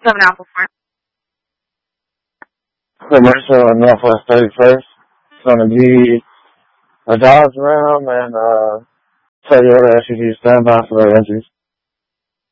7 Apple Farm. Commercial on Northwest 31st. It's going to be a Dodge Ram and Toyota SUV standby for their entries.